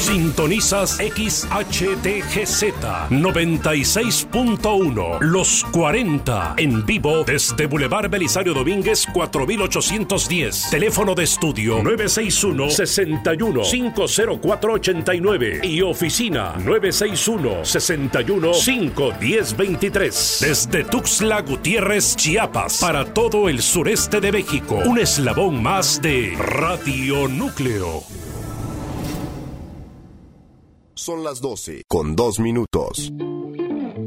Sintonizas XHTGZ 96.1 Los 40 en vivo desde Boulevard Belisario Domínguez 4810. Teléfono de estudio 961-61-50489 y oficina 961-61-51023. Desde Tuxtla Gutiérrez, Chiapas, para todo el sureste de México. Un eslabón más de Radio Núcleo. Son las 12 con 2 minutos.